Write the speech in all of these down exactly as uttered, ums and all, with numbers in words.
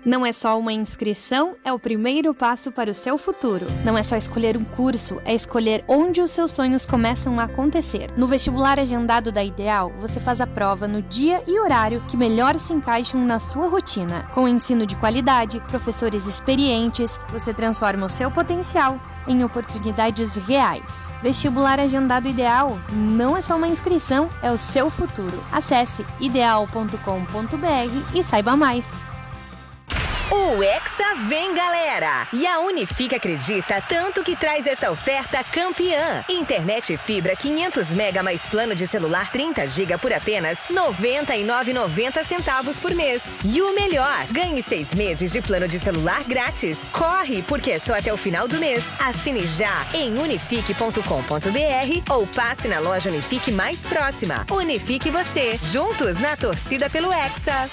Não é só uma inscrição, é o primeiro passo para o seu futuro. Não é só escolher um curso, é escolher onde os seus sonhos começam a acontecer. No vestibular agendado da Ideal, você faz a prova no dia e horário que melhor se encaixam na sua rotina. Com ensino de qualidade, professores experientes, você transforma o seu potencial em oportunidades reais. Vestibular agendado Ideal não é só uma inscrição, é o seu futuro. Acesse ideal ponto com ponto b r e saiba mais. O Hexa vem, galera! E a Unifique acredita tanto que traz essa oferta campeã. Internet fibra quinhentos mega mais plano de celular trinta gigas por apenas noventa e nove reais e noventa centavos por mês. E o melhor, ganhe seis meses de plano de celular grátis. Corre, porque é só até o final do mês. Assine já em unifique ponto com ponto b r ou passe na loja Unifique mais próxima. Unifique você, juntos na torcida pelo Hexa.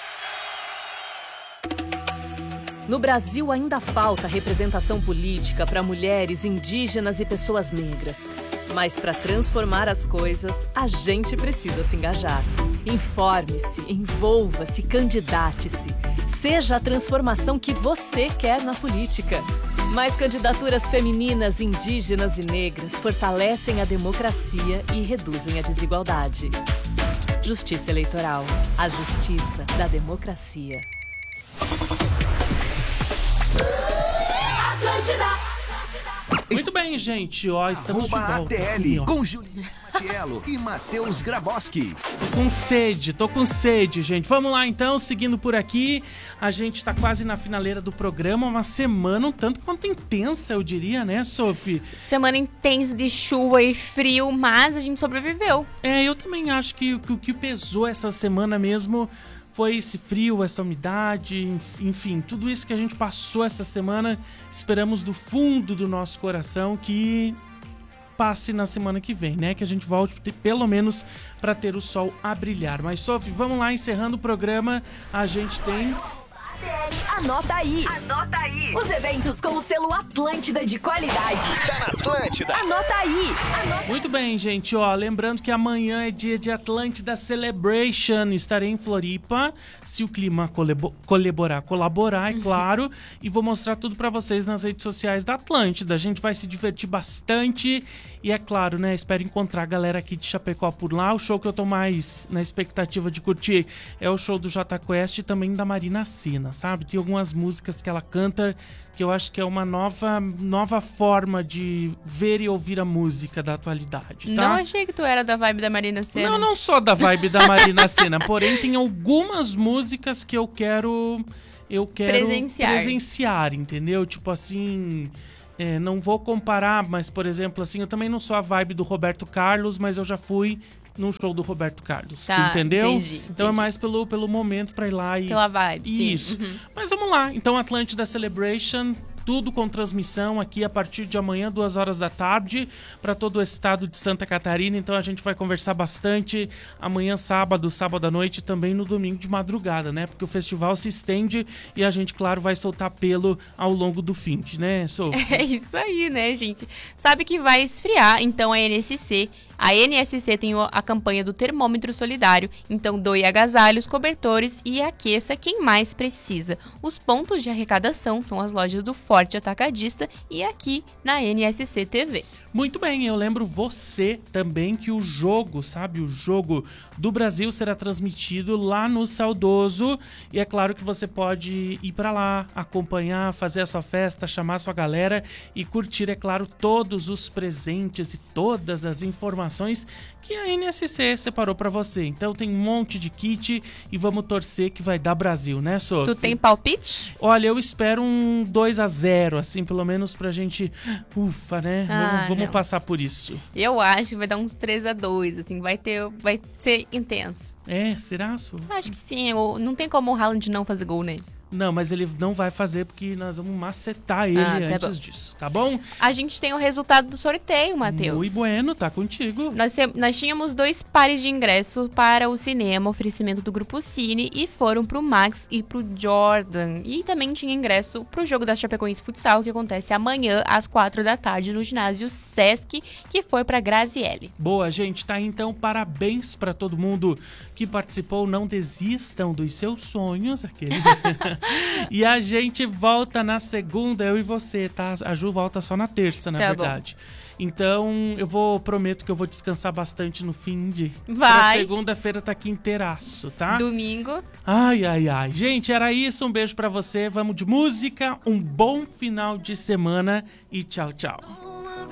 No Brasil ainda falta representação política para mulheres, indígenas e pessoas negras. Mas para transformar as coisas, a gente precisa se engajar. Informe-se, envolva-se, candidate-se. Seja a transformação que você quer na política. Mais candidaturas femininas, indígenas e negras fortalecem a democracia e reduzem a desigualdade. Justiça Eleitoral. A justiça da democracia. Atlântida. Muito bem, gente, ó, estamos Arroba de volta. A T L, Aqui, com Juliana Matiello e Matheus Graboski. Tô com sede, tô com sede, gente. Vamos lá, então, seguindo por aqui. A gente tá quase na finaleira do programa, uma semana um tanto quanto intensa, eu diria, né, Sophie? Semana intensa de chuva e frio, mas a gente sobreviveu. É, eu também acho que, que o que pesou essa semana mesmo foi esse frio, essa umidade, enfim, tudo isso que a gente passou essa semana. Esperamos do fundo do nosso coração que passe na semana que vem, né? Que a gente volte pelo menos para ter o sol a brilhar. Mas, Sophie, vamos lá, encerrando o programa, a gente tem... Anota aí! Anota aí! Os eventos com o selo Atlântida de qualidade. Tá na Atlântida! Anota aí! Anota... Muito bem, gente, ó, lembrando que amanhã é dia de Atlântida Celebration. Estarei em Floripa, se o clima colebo- colaborar, colaborar, é claro, e vou mostrar tudo pra vocês nas redes sociais da Atlântida. A gente vai se divertir bastante e, é claro, né, espero encontrar a galera aqui de Chapecó por lá. O show que eu tô mais na expectativa de curtir é o show do Jota Quest e também da Marina Sena, sabe? Tem algumas músicas que ela canta que eu acho que é uma nova, nova forma de ver e ouvir a música da atualidade, tá? Não achei que tu era da vibe da Marina Sena. Não, não sou da vibe da Marina Sena, porém tem algumas músicas que eu quero eu quero Presenciar. presenciar, entendeu? Tipo assim, é, não vou comparar, mas por exemplo assim, eu também não sou a vibe do Roberto Carlos, mas eu já fui num show do Roberto Carlos, tá, entendeu? Entendi, então entendi. é mais pelo, pelo momento pra ir lá e... Pela vibe, Isso. sim. Uhum. Mas vamos lá. Então, Atlântida Celebration, tudo com transmissão aqui a partir de amanhã, duas horas da tarde, para todo o estado de Santa Catarina. Então, a gente vai conversar bastante amanhã, sábado, sábado à noite e também no domingo de madrugada, né? Porque o festival se estende e a gente, claro, vai soltar pelo ao longo do fim, né, Sophie? É isso aí, né, gente? Sabe que vai esfriar, então a N S C... A N S C tem a campanha do termômetro solidário, então doe agasalhos, cobertores e aqueça quem mais precisa. Os pontos de arrecadação são as lojas do Forte Atacadista e aqui na N S C T V. Muito bem, eu lembro você também que o jogo, sabe, o jogo do Brasil será transmitido lá no Saudoso e é claro que você pode ir pra lá, acompanhar, fazer a sua festa, chamar a sua galera e curtir, é claro, todos os presentes e todas as informações que a N S C separou pra você. Então tem um monte de kit e vamos torcer que vai dar Brasil, né, Sophie? Tu tem palpite? Olha, eu espero um dois a zero, assim, pelo menos pra gente, ufa, né? Ah, vamos vamos não. passar por isso. Eu acho que vai dar uns três a dois, assim, vai ter, vai ser intenso. É, será, Sophie? Acho que sim, eu- não tem como o Haaland não fazer gol, né? Não, mas ele não vai fazer porque nós vamos macetar ele Ah, tá antes bom. disso, tá bom? A gente tem o resultado do sorteio, Matheus. Muito bueno, tá contigo. Nós, te- nós tínhamos dois pares de ingresso para o cinema, oferecimento do Grupo Cine, e foram pro Max e pro Jordan. E também tinha ingresso pro jogo da Chapecoense Futsal, que acontece amanhã, às quatro da tarde, no ginásio Sesc, que foi pra Graziele. Boa, gente, tá? Então, parabéns pra todo mundo que participou. Não desistam dos seus sonhos, aquele. E a gente volta na segunda, eu e você, tá? A Ju volta só na terça, na Tá verdade. Bom. Então, eu vou, prometo que eu vou descansar bastante no fim de... Vai. Pra segunda-feira tá aqui inteiraço, tá? Domingo. Ai, ai, ai. Gente, era isso. Um beijo pra você. Vamos de música. Um bom final de semana e tchau, tchau.